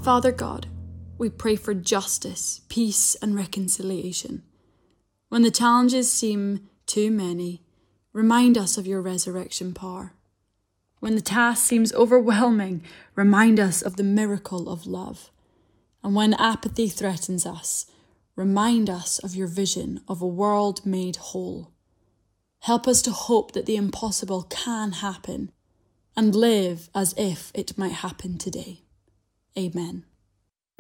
Father God, we pray for justice, peace, and reconciliation. When the challenges seem too many, remind us of your resurrection power. When the task seems overwhelming, remind us of the miracle of love. And when apathy threatens us, remind us of your vision of a world made whole. Help us to hope that the impossible can happen and live as if it might happen today. Amen.